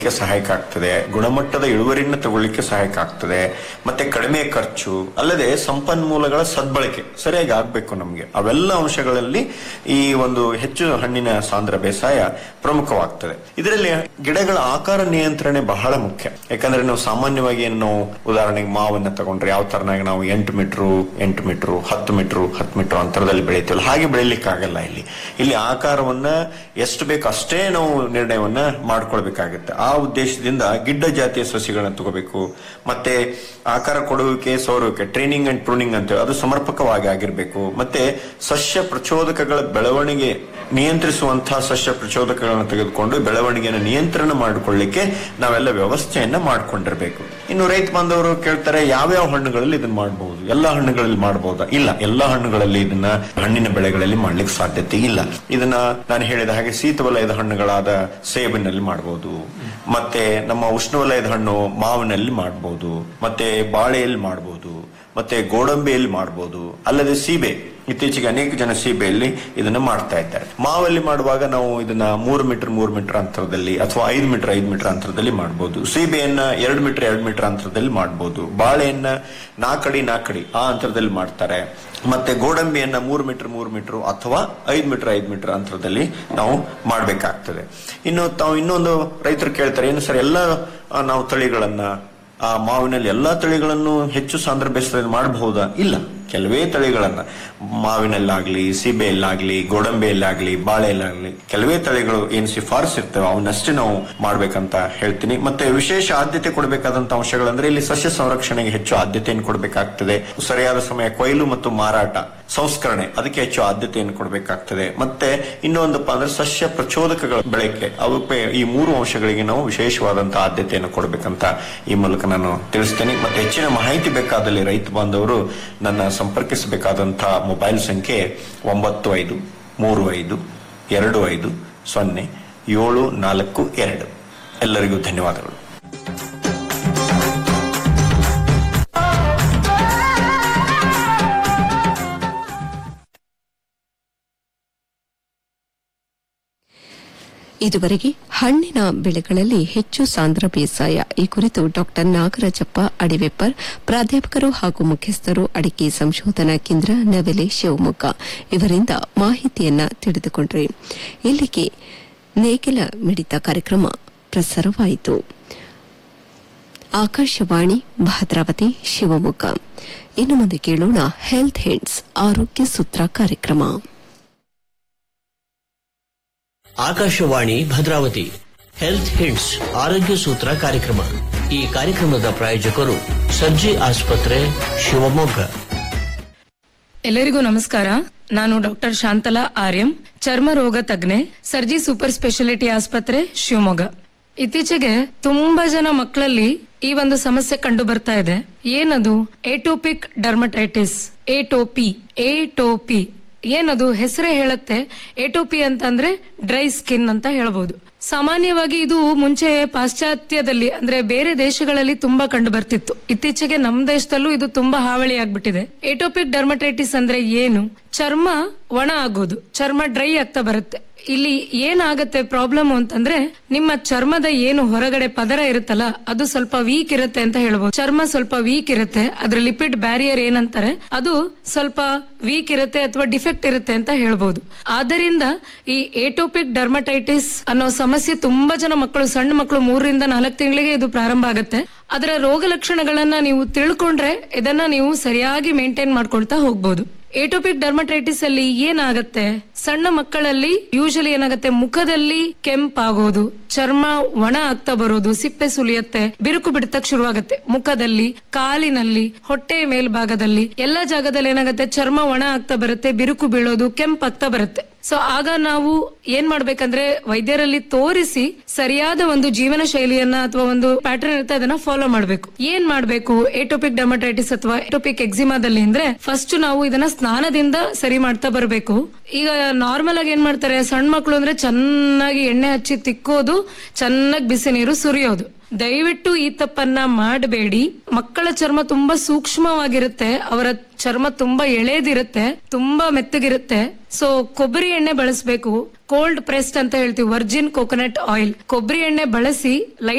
ಸಹಾಯಕ ಆಗ್ತದೆ, ಗುಣಮಟ್ಟದ ಇಳುವರಿಯನ್ನು ತಗೊಳ್ಳಿಕ್ಕೆ ಸಹಾಯಕ ಆಗ್ತದೆ, ಮತ್ತೆ ಕಡಿಮೆ ಖರ್ಚು, ಅಲ್ಲದೆ ಸಂಪನ್ಮೂಲಗಳ ಸದ್ಬಳಕೆ ಸರಿಯಾಗಿ ಆಗ್ಬೇಕು ನಮ್ಗೆ. ಅವೆಲ್ಲ ಅಂಶಗಳಲ್ಲಿ ಈ ಒಂದು ಹೆಚ್ಚು ಹಣ್ಣಿನ ಸಾಂದ್ರ ಬೇಸಾಯ ಪ್ರಮುಖವಾಗ್ತದೆ. ಇದರಲ್ಲಿ ಗಿಡಗಳ ಆಕಾರ ನಿಯಂತ್ರಣೆ ಬಹಳ ಮುಖ್ಯ. ಯಾಕಂದ್ರೆ ನಾವು ಸಾಮಾನ್ಯವಾಗಿ ನಾವು ಉದಾಹರಣೆಗೆ ಮಾವನ್ನ ತಗೊಂಡ್ರೆ ಯಾವ ತರನಾಗಿ ನಾವು 8 ಮೀಟರ್ 8 ಮೀಟರ್ 10 ಮೀಟರ್ 10 ಮೀಟರ್ ಅಂತರದಲ್ಲಿ ಬೆಳಿತೀವಲ್ಲ, ಹಾಗೆ ಬೆಳಿಲಿಕ್ಕೆ ಆಗಲ್ಲ. ಇಲ್ಲಿ ಆಕಾರವನ್ನ ಎಷ್ಟು ಬೇಕು ಅಷ್ಟೇ ನಾವು ನಿರ್ಣಯವನ್ನ ಮಾಡ್ಕೊಳ್ಬೇಕಾಗುತ್ತೆ. ಆ ಉದ್ದೇಶದಿಂದ ಗಿಡ್ಡ ಜಾತಿಯ ಸಸಿಗಳನ್ನ ತಗೋಬೇಕು. ಮತ್ತೆ ಆಕಾರ ಕೊಡುವಿಕೆ, ಸೌರುವಿಕೆ, ಟ್ರೈನಿಂಗ್ ಅಂಡ್ ಪ್ರೂನಿಂಗ್ ಅಂತ ಅದು ಸಮರ್ಪಕವಾಗಿ ಆಗಿರ್ಬೇಕು. ಮತ್ತೆ ಸಸ್ಯ ಪ್ರಚೋದಕಗಳ ಬೆಳವಣಿಗೆ ನಿಯಂತ್ರಿಸುವಂತಹ ಸಸ್ಯ ಪ್ರಚೋದಕಗಳನ್ನು ತೆಗೆದುಕೊಂಡು ಬೆಳವಣಿಗೆಯನ್ನು ನಿಯಂತ್ರಣ ಮಾಡಿಕೊಳ್ಳಿಕ್ಕೆ ನಾವೆಲ್ಲ ವ್ಯವಸ್ಥೆಯನ್ನ ಮಾಡ್ಕೊಂಡಿರ್ಬೇಕು. ಇನ್ನು ರೈತ ಬಾಂಧವರು ಕೇಳ್ತಾರೆ, ಯಾವ್ಯಾವ ಹಣ್ಣುಗಳಲ್ಲಿ ಇದನ್ನ ಮಾಡಬಹುದು, ಎಲ್ಲಾ ಹಣ್ಣುಗಳಲ್ಲಿ ಮಾಡಬಹುದಾ? ಇಲ್ಲ, ಎಲ್ಲಾ ಹಣ್ಣುಗಳಲ್ಲಿ ಇದನ್ನ ಹಣ್ಣಿನ ಬೆಳೆಗಳಲ್ಲಿ ಮಾಡ್ಲಿಕ್ಕೆ ಸಾಧ್ಯತೆ ಇಲ್ಲ. ಇದನ್ನ ನಾನು ಹೇಳಿದ ಹಾಗೆ ಶೀತವಲಯದ ಹಣ್ಣುಗಳಾದ ಸೇಬಿನಲ್ಲಿ ಮಾಡಬಹುದು, ಮತ್ತೆ ನಮ್ಮ ಉಷ್ಣವಲಯದ ಹಣ್ಣು ಮಾವಿನಲ್ಲಿ ಮಾಡಬಹುದು, ಮತ್ತೆ ಬಾಳೆಯಲ್ಲಿ ಮಾಡಬಹುದು, ಮತ್ತೆ ಗೋಡಂಬಿಯಲ್ಲಿ ಮಾಡಬಹುದು. ಅಲ್ಲದೆ ಸೀಬೆ, ಇತ್ತೀಚೆಗೆ ಅನೇಕ ಜನ ಸೀಬೆಯಲ್ಲಿ ಇದನ್ನ ಮಾಡ್ತಾ ಇದ್ದಾರೆ. ಮಾವಲ್ಲಿ ಮಾಡುವಾಗ ನಾವು ಇದನ್ನ 3 ಮೀಟರ್ 3 ಮೀಟರ್ ಅಂತರದಲ್ಲಿ ಅಥವಾ 5 ಮೀಟರ್ 5 ಮೀಟರ್ ಅಂತರದಲ್ಲಿ ಮಾಡಬಹುದು. ಸೀಬೆಯನ್ನ 2 ಮೀಟರ್ 2 ಮೀಟರ್ ಅಂತರದಲ್ಲಿ ಮಾಡಬಹುದು. ಬಾಳೆಯನ್ನ 4 ಅಡಿ 4 ಅಡಿ ಆ ಅಂತರದಲ್ಲಿ ಮಾಡ್ತಾರೆ. ಮತ್ತೆ ಗೋಡಂಬಿಯನ್ನ 3 ಮೀಟರ್ 3 ಮೀಟರ್ ಅಥವಾ 5 ಮೀಟರ್ 5 ಮೀಟರ್ ಅಂತರದಲ್ಲಿ ನಾವು ಮಾಡಬೇಕಾಗ್ತದೆ. ತಾವು ಇನ್ನೊಂದು ರೈತರು ಕೇಳ್ತಾರೆ, ಏನು ಸರ್ ಎಲ್ಲ ನಾವು ತಳಿಗಳನ್ನ ಆ ಮಾವಿನಲ್ಲಿ ಎಲ್ಲಾ ತಳಿಗಳನ್ನು ಹೆಚ್ಚು ಸಾಂದ್ರ ಬೇಸಾಯದಲ್ಲಿ ಮಾಡಬಹುದಾ? ಇಲ್ಲ, ಕೆಲವೇ ತಳಿಗಳನ್ನ ಮಾವಿನಲ್ಲಾಗ್ಲಿ, ಸೀಬೆಯಲ್ಲಾಗ್ಲಿ, ಗೋಡಂಬಿಯಲ್ಲಾಗ್ಲಿ, ಬಾಳೆಯಲ್ಲಾಗ್ಲಿ ಕೆಲವೇ ತಳಿಗಳು ಏನ್ ಶಿಫಾರಸ್ ಇರ್ತವೆ ಅವನ್ನಷ್ಟೇ ನಾವು ಮಾಡ್ಬೇಕಂತ ಹೇಳ್ತೀನಿ. ಮತ್ತೆ ವಿಶೇಷ ಆದ್ಯತೆ ಕೊಡಬೇಕಾದಂತ ಅಂಶಗಳಂದ್ರೆ ಇಲ್ಲಿ ಸಸ್ಯ ಸಂರಕ್ಷಣೆಗೆ ಹೆಚ್ಚು ಆದ್ಯತೆಯನ್ನು ಕೊಡಬೇಕಾಗ್ತದೆ. ಸರಿಯಾದ ಸಮಯ ಕೊಯ್ಲು ಮತ್ತು ಮಾರಾಟ, ಸಂಸ್ಕರಣೆ ಅದಕ್ಕೆ ಹೆಚ್ಚು ಆದ್ಯತೆಯನ್ನು ಕೊಡಬೇಕಾಗ್ತದೆ. ಮತ್ತೆ ಇನ್ನೊಂದಪ್ಪ ಅಂದ್ರೆ ಸಸ್ಯ ಪ್ರಚೋದಕಗಳ ಬಳಕೆ, ಅವಕ್ಕೆ ಈ 3 ಅಂಶಗಳಿಗೆ ನಾವು ವಿಶೇಷವಾದಂತಹ ಆದ್ಯತೆಯನ್ನು ಕೊಡಬೇಕಂತ ಈ ಮೂಲಕ ನಾನು ತಿಳಿಸ್ತೇನೆ. ಮತ್ತೆ ಹೆಚ್ಚಿನ ಮಾಹಿತಿ ಬೇಕಾದಲ್ಲಿ ರೈತ ಬಾಂಧವರು ನನ್ನ ಸಂಪರ್ಕಿಸಬೇಕಾದಂತಹ ಮೊಬೈಲ್ ಸಂಖ್ಯೆ 9535250742. ಎಲ್ಲರಿಗೂ ಧನ್ಯವಾದಗಳು. ಇದುವರೆಗೆ ಹಣ್ಣಿನ ಬೆಳೆಗಳಲ್ಲಿ ಹೆಚ್ಚು ಸಾಂದ್ರ ಬೇಸಾಯ ಈ ಕುರಿತು ಡಾಕ್ಟರ್ ನಾಗರಾಜಪ್ಪ ಅಡಿವೆಪ್ಪರ್, ಪ್ರಾಧ್ಯಾಪಕರು ಹಾಗೂ ಮುಖ್ಯಸ್ಥರು, ಅಡಿಕೆ ಸಂಶೋಧನಾ ಕೇಂದ್ರ, ನವೆಲೆ, ಶಿವಮೊಗ್ಗ ಇವರಿಂದ ಮಾಹಿತಿಯನ್ನ ತಿಳಿದುಕೊಂಡ್ರೆ. ಇಲ್ಲಿಗೆ ನೇಗಿಲ ಮಿಡಿತ ಕಾರ್ಯಕ್ರಮ ಪ್ರಸಾರವಾಯಿತು. ಆಕಾಶವಾಣಿ ಭದ್ರಾವತಿ ಶಿವಮೊಗ್ಗ. ಇನ್ನು ಮುಂದೆ ಕೇಳೋಣ ಹೆಲ್ತ್ ಹಿಂಟ್ಸ್ ಆರೋಗ್ಯ ಸೂತ್ರ ಕಾರ್ಯಕ್ರಮ. ಆಕಾಶವಾಣಿ ಭದ್ರಾವತಿ ಹೆಲ್ತ್ ಹಿಂಟ್ಸ್ ಆರೋಗ್ಯ ಸೂತ್ರ ಕಾರ್ಯಕ್ರಮ. ಈ ಕಾರ್ಯಕ್ರಮದ ಪ್ರಾಯೋಜಕರು ಸರ್ಜಿ ಆಸ್ಪತ್ರೆ ಶಿವಮೊಗ್ಗ. ಎಲ್ಲರಿಗೂ ನಮಸ್ಕಾರ. ನಾನು ಡಾಕ್ಟರ್ ಶಾಂತಲಾ ಆರ್ಯಂ, ಚರ್ಮ ರೋಗ ತಜ್ಞೆ, ಸರ್ಜಿ ಸೂಪರ್ ಸ್ಪೆಷಾಲಿಟಿ ಆಸ್ಪತ್ರೆ ಶಿವಮೊಗ್ಗ. ಇತ್ತೀಚೆಗೆ ತುಂಬಾ ಜನ ಮಕ್ಕಳಲ್ಲಿ ಈ ಒಂದು ಸಮಸ್ಯೆ ಕಂಡು ಬರ್ತಾ ಇದೆ. ಏನದು? Atopic dermatitis, ಏಟೋಪಿ. ಏನದು? ಹೆಸರೇ ಹೇಳುತ್ತೆ. ಏಟೋಪಿ ಅಂತಂದ್ರೆ ಡ್ರೈ ಸ್ಕಿನ್ ಅಂತ ಹೇಳಬಹುದು. ಸಾಮಾನ್ಯವಾಗಿ ಇದು ಮುಂಚೆ ಪಾಶ್ಚಾತ್ಯದಲ್ಲಿ ಅಂದ್ರೆ ಬೇರೆ ದೇಶಗಳಲ್ಲಿ ತುಂಬಾ ಕಂಡು ಬರ್ತಿತ್ತು. ಇತ್ತೀಚೆಗೆ ನಮ್ಮ ದೇಶದಲ್ಲೂ ಇದು ತುಂಬಾ ಹಾವಳಿ ಆಗ್ಬಿಟ್ಟಿದೆ. ಏಟೋಪಿಕ್ ಡರ್ಮಟೈಟಿಸ್ ಅಂದ್ರೆ ಏನು? ಚರ್ಮ ಒಣ ಆಗೋದು, ಚರ್ಮ ಡ್ರೈ ಆಗ್ತಾ ಬರುತ್ತೆ. ಇಲ್ಲಿ ಏನಾಗತ್ತೆ ಪ್ರಾಬ್ಲಮ್ ಅಂತಂದ್ರೆ ನಿಮ್ಮ ಚರ್ಮದ ಏನು ಹೊರಗಡೆ ಪದರ ಇರುತ್ತಲ್ಲ ಅದು ಸ್ವಲ್ಪ ವೀಕ್ ಇರುತ್ತೆ ಅಂತ ಹೇಳ್ಬೋದು. ಚರ್ಮ ಸ್ವಲ್ಪ ವೀಕ್ ಇರುತ್ತೆ, ಅದ್ರ ಲಿಪಿಡ್ ಬ್ಯಾರಿಯರ್ ಏನಂತಾರೆ ಅದು ಸ್ವಲ್ಪ ವೀಕ್ ಇರುತ್ತೆ ಅಥವಾ ಡಿಫೆಕ್ಟ್ ಇರುತ್ತೆ ಅಂತ ಹೇಳ್ಬೋದು. ಆದ್ದರಿಂದ ಈ ಏಟೋಪಿಕ್ ಡರ್ಮಟೈಟಿಸ್ ಅನ್ನೋ ಸಮಸ್ಯೆ ತುಂಬಾ ಜನ ಮಕ್ಕಳು, ಸಣ್ಣ ಮಕ್ಕಳು 3 ರಿಂದ 4 ತಿಂಗಳಿಗೆ ಇದು ಪ್ರಾರಂಭ ಆಗುತ್ತೆ. ಅದರ ರೋಗ ಲಕ್ಷಣಗಳನ್ನ ನೀವು ತಿಳ್ಕೊಂಡ್ರೆ ಇದನ್ನ ನೀವು ಸರಿಯಾಗಿ ಮೇಂಟೈನ್ ಮಾಡ್ಕೊಳ್ತಾ ಹೋಗ್ಬೋದು. ಏಟೋಪಿಕ್ ಡರ್ಮಟೈಟಿಸ್ ಅಲ್ಲಿ ಏನಾಗತ್ತೆ? ಸಣ್ಣ ಮಕ್ಕಳಲ್ಲಿ ಯೂಶಲಿ ಏನಾಗತ್ತೆ, ಮುಖದಲ್ಲಿ ಕೆಂಪಾಗೋದು, ಚರ್ಮ ಒಣ ಆಗ್ತಾ ಬರೋದು, ಸಿಪ್ಪೆ ಸುಲಿಯತ್ತೆ, ಬಿರುಕು ಬಿಡ್ತಕ್ ಶುರುವಾಗತ್ತೆ. ಮುಖದಲ್ಲಿ, ಕಾಲಿನಲ್ಲಿ, ಹೊಟ್ಟೆ ಮೇಲ್ಭಾಗದಲ್ಲಿ ಎಲ್ಲಾ ಜಾಗದಲ್ಲಿ ಏನಾಗತ್ತೆ, ಚರ್ಮ ಒಣ ಆಗ್ತಾ ಬರುತ್ತೆ, ಬಿರುಕು ಬೀಳೋದು, ಕೆಂಪಾಗ್ತಾ ಬರುತ್ತೆ. ಸೊ ಆಗ ನಾವು ಏನ್ ಮಾಡ್ಬೇಕಂದ್ರೆ ವೈದ್ಯರಲ್ಲಿ ತೋರಿಸಿ ಸರಿಯಾದ ಒಂದು ಜೀವನ ಶೈಲಿಯನ್ನ ಅಥವಾ ಒಂದು ಪ್ಯಾಟರ್ನ್ ಇರುತ್ತೆ ಅದನ್ನ ಫಾಲೋ ಮಾಡ್ಬೇಕು. ಏನ್ ಮಾಡ್ಬೇಕು ಏಟೋಪಿಕ್ ಡರ್ಮಟೈಟಿಸ್ ಅಥವಾ ಏಟೋಪಿಕ್ ಎಕ್ಸಿಮಾದಲ್ಲಿ ಅಂದ್ರೆ ಫಸ್ಟ್ ನಾವು ಇದನ್ನ ಸ್ನಾನದಿಂದ ಸರಿ ಮಾಡ್ತಾ ಬರ್ಬೇಕು. ಈಗ ನಾರ್ಮಲ್ ಆಗಿ ಏನ್ ಮಾಡ್ತಾರೆ, ಸಣ್ಣ ಮಕ್ಕಳು ಅಂದ್ರೆ ಚೆನ್ನಾಗಿ ಎಣ್ಣೆ ಹಚ್ಚಿ ತಿಕ್ಕೋದು, ಚೆನ್ನಾಗಿ ಬಿಸಿ ನೀರು ಸುರಿಯೋದು. ದಯವಿಟ್ಟು ಈ ತಪ್ಪನ್ನ ಮಾಡಬೇಡಿ. ಮಕ್ಕಳ ಚರ್ಮ ತುಂಬಾ ಸೂಕ್ಷ್ಮವಾಗಿರುತ್ತೆ, ಅವರ ಚರ್ಮ ತುಂಬಾ ಎಳೆದಿರುತ್ತೆ, ತುಂಬಾ ಮೆತ್ತಗಿರುತ್ತೆ. ಸೊ ಕೊಬ್ಬರಿ ಎಣ್ಣೆ ಬಳಸಬೇಕು. ಕೋಲ್ಡ್ ಪ್ರೆಸ್ಡ್ ಅಂತ ಹೇಳ್ತೀವಿ ವರ್ಜಿನ್ ಕೋಕೋನಟ್ ಆಯಿಲ್, ಕೊಬ್ಬರಿ ಎಣ್ಣೆ ಬಳಸಿ ಲೈಟ್